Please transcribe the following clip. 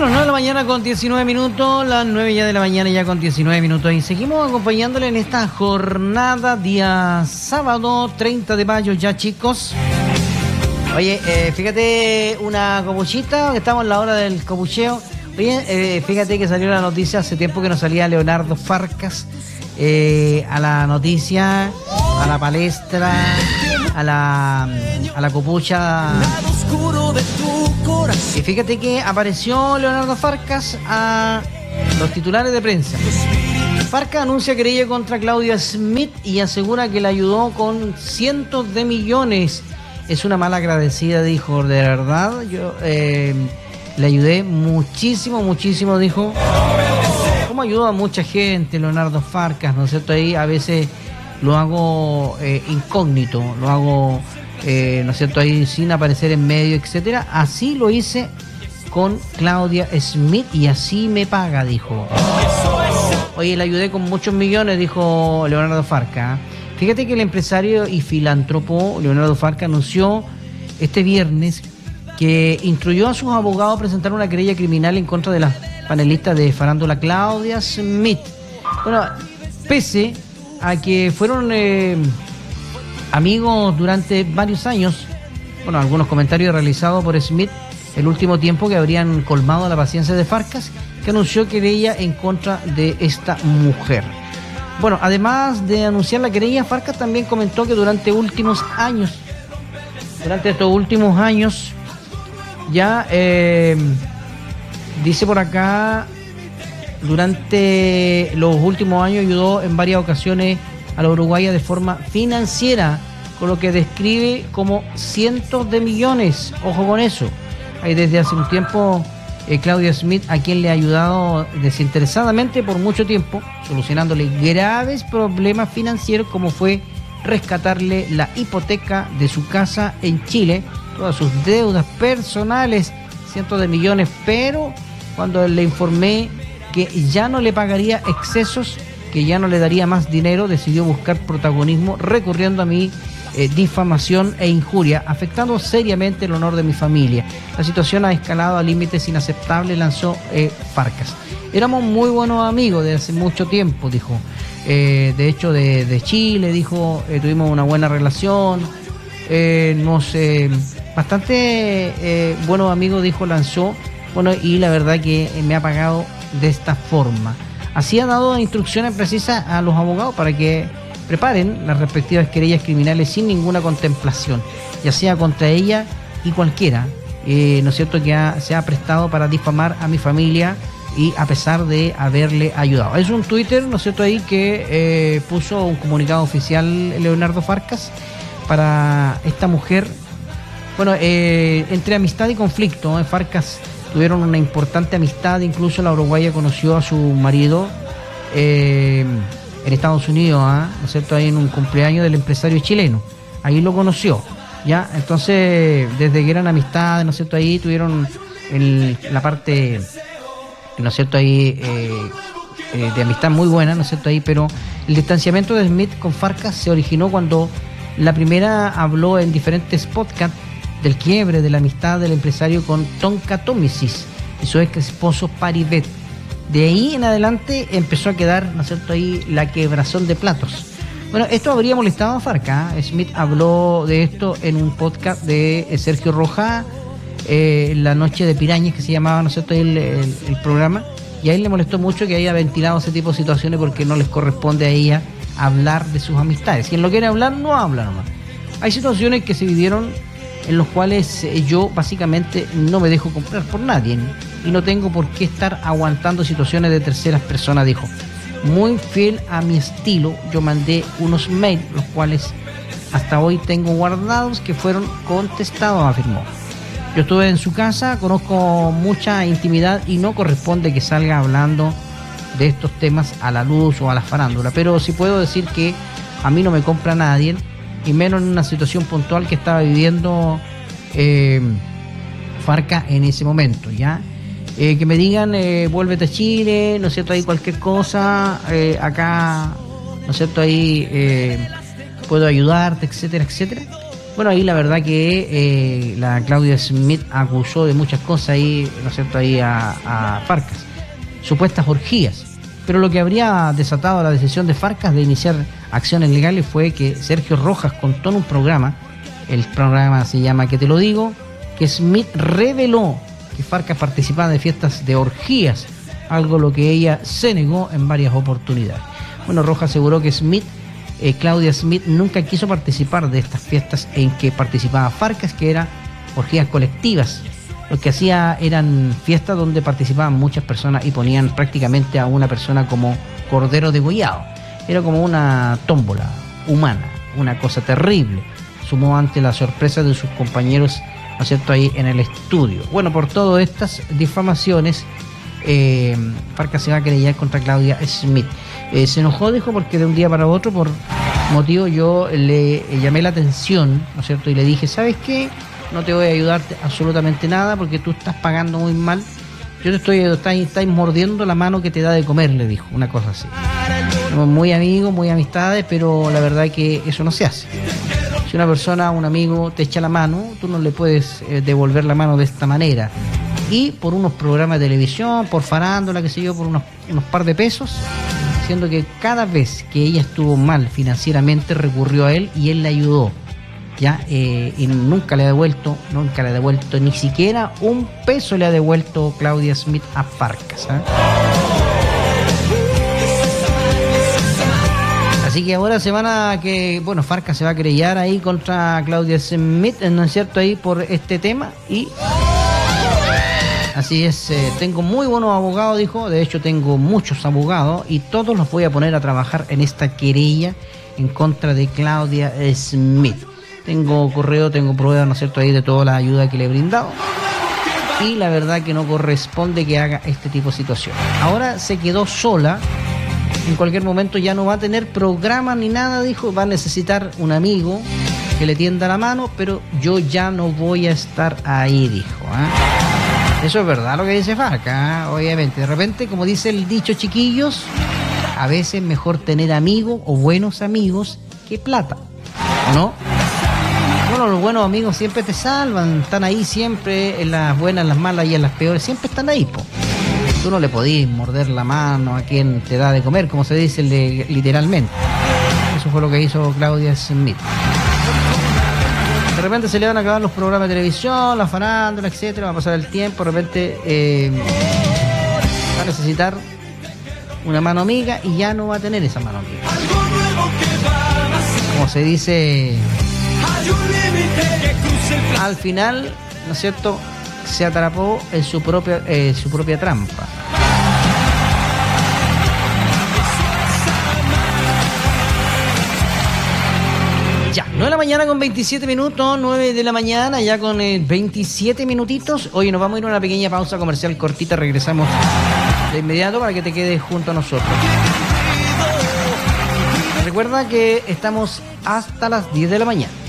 Bueno, 9 de la mañana con 19 minutos, las 9 ya de la mañana ya con 19 minutos. Y seguimos acompañándole en esta jornada, día sábado 30 de mayo ya, chicos. Oye, fíjate una copuchita, que estamos en la hora del copucheo. Oye, fíjate que salió la noticia hace tiempo que no salía Leonardo Farcas a la noticia, a la palestra, a la copucha. Y fíjate que apareció Leonardo Farcas a los titulares de prensa. Farcas anuncia querella contra Claudia Schmidt y asegura que le ayudó con cientos de millones. Es una mala agradecida, dijo. De verdad, yo le ayudé muchísimo, dijo. Como ayudó a mucha gente, Leonardo Farcas, ¿no es cierto? Ahí a veces lo hago incógnito, lo hago, ¿no es cierto? Ahí sin aparecer en medio, etcétera. Así lo hice con Claudia Schmidt y así me paga, dijo. Oye, le ayudé con muchos millones, dijo Leonardo Farcas. Fíjate que el empresario y filántropo Leonardo Farcas anunció este viernes que instruyó a sus abogados a presentar una querella criminal en contra de las panelistas de farándula Claudia Schmidt. Bueno, pese a que fueron amigos durante varios años, bueno, algunos comentarios realizados por Schmidt el último tiempo que habrían colmado la paciencia de Farcas, que anunció querella en contra de esta mujer. Bueno, además de anunciar la querella, Farcas también comentó que durante estos últimos años, ya dice por acá, durante los últimos años ayudó en varias ocasiones a la uruguaya de forma financiera, con lo que describe como cientos de millones. Ojo con eso. Hay desde hace un tiempo Claudia Schmidt, a quien le ha ayudado desinteresadamente por mucho tiempo, solucionándole graves problemas financieros, como fue rescatarle la hipoteca de su casa en Chile, todas sus deudas personales, cientos de millones, pero cuando le informé que ya no le pagaría excesos, que ya no le daría más dinero, decidió buscar protagonismo recurriendo a mi difamación e injuria, afectando seriamente el honor de mi familia. La situación ha escalado a límites inaceptables, lanzó Farcas. Éramos muy buenos amigos de hace mucho tiempo, dijo. De hecho, de Chile, dijo, tuvimos una buena relación, bastante buenos amigos, dijo, lanzó. Bueno, y la verdad que me ha pagado de esta forma. Así ha dado instrucciones precisas a los abogados para que preparen las respectivas querellas criminales sin ninguna contemplación, ya sea contra ella y cualquiera, ¿no es cierto?, que se ha prestado para difamar a mi familia y a pesar de haberle ayudado. Es un Twitter, ¿no es cierto?, ahí que puso un comunicado oficial Leonardo Farcas para esta mujer. Bueno, entre amistad y conflicto, Farcas tuvieron una importante amistad, incluso la uruguaya conoció a su marido en Estados Unidos, ¿no es cierto?, ahí en un cumpleaños del empresario chileno, ahí lo conoció, ¿ya? Entonces, desde que eran amistades, ¿no es cierto?, ahí tuvieron la parte, ¿no es cierto?, ahí de amistad muy buena, ¿no es cierto?, ahí, pero el distanciamiento de Schmidt con Farcas se originó cuando la primera habló en diferentes podcasts del quiebre de la amistad del empresario con Tonka Tomicis y su ex esposo Paribet. De ahí en adelante empezó a quedar, ¿no es cierto?, ahí la quebrazón de platos. Bueno, esto habría molestado a Farcas. Schmidt habló de esto en un podcast de Sergio Roja, La Noche de Pirañas, que se llamaba, ¿no es cierto?, el programa, y a él le molestó mucho que haya ventilado ese tipo de situaciones porque no les corresponde a ella hablar de sus amistades. Quien lo quiere hablar, no habla nomás. Hay situaciones que se vivieron en los cuales yo básicamente no me dejo comprar por nadie y no tengo por qué estar aguantando situaciones de terceras personas, dijo. Muy fiel a mi estilo, yo mandé unos mails, los cuales hasta hoy tengo guardados, que fueron contestados, afirmó. Yo estuve en su casa, conozco mucha intimidad y no corresponde que salga hablando de estos temas a la luz o a la farándula, pero sí puedo decir que a mí no me compra nadie, y menos en una situación puntual que estaba viviendo Farcas en ese momento, ¿ya? Que me digan, vuélvete a Chile, ¿no es cierto?, ahí cualquier cosa, acá, ¿no es cierto?, ahí puedo ayudarte, etcétera, etcétera. Bueno, ahí la verdad que la Claudia Schmidt acusó de muchas cosas ahí, ¿no es cierto?, ahí a Farcas, supuestas orgías. Pero lo que habría desatado la decisión de Farcas de iniciar acciones legales fue que Sergio Rojas contó en un programa, el programa se llama ¿Qué te lo digo?, que Schmidt reveló que Farcas participaba de fiestas de orgías, algo lo que ella se negó en varias oportunidades. Bueno, Rojas aseguró que Claudia Schmidt nunca quiso participar de estas fiestas en que participaba Farcas, que eran orgías colectivas. Lo que hacía eran fiestas donde participaban muchas personas y ponían prácticamente a una persona como cordero degollado. Era como una tómbola humana, una cosa terrible. Sumó ante la sorpresa de sus compañeros, ¿no es cierto?, ahí en el estudio. Bueno, por todas estas difamaciones, Farcas se va a querellar contra Claudia Schmidt. Se enojó, dijo, porque de un día para otro, por motivo, yo le llamé la atención, ¿no es cierto?, y le dije, ¿sabes qué? No te voy a ayudarte absolutamente nada porque tú estás pagando muy mal. Yo te estáis mordiendo la mano que te da de comer, le dijo, una cosa así. Somos muy amigos, muy amistades, pero la verdad es que eso no se hace. Si una persona, un amigo, te echa la mano, tú no le puedes devolver la mano de esta manera. Y por unos programas de televisión, por farándula, qué sé yo, por unos par de pesos, siendo que cada vez que ella estuvo mal financieramente recurrió a él y él le ayudó. Ya, y nunca le ha devuelto, ni siquiera un peso le ha devuelto Claudia Schmidt a Farcas, ¿eh? Así que ahora Farcas se va a querellar ahí contra Claudia Schmidt, ¿no es cierto?, ahí por este tema. Y así es, tengo muy buenos abogados, dijo, de hecho tengo muchos abogados y todos los voy a poner a trabajar en esta querella en contra de Claudia Schmidt. Tengo correo, tengo pruebas, ¿no es cierto?, ahí de toda la ayuda que le he brindado. Y la verdad que no corresponde que haga este tipo de situación. Ahora se quedó sola. En cualquier momento ya no va a tener programa ni nada, dijo. Va a necesitar un amigo que le tienda la mano, pero yo ya no voy a estar ahí, dijo, ¿eh? Eso es verdad lo que dice Farcas, ¿eh? Obviamente. De repente, como dice el dicho, chiquillos, a veces mejor tener amigos o buenos amigos que plata, ¿no? Bueno, los buenos amigos siempre te salvan, están ahí siempre, en las buenas, en las malas y en las peores, siempre están ahí, po. Tú no le podís morder la mano a quien te da de comer, como se dice literalmente. Eso fue lo que hizo Claudia Schmidt. De repente se le van a acabar los programas de televisión, la farándula, etcétera, va a pasar el tiempo, de repente va a necesitar una mano amiga y ya no va a tener esa mano amiga. Como se dice, al final, ¿no es cierto?, se atrapó en su propia trampa. Ya, 9 de la mañana con 27 minutos, 9 de la mañana ya con 27 minutitos. Hoy nos vamos a ir a una pequeña pausa comercial cortita, regresamos de inmediato para que te quedes junto a nosotros. Recuerda que estamos hasta las 10 de la mañana.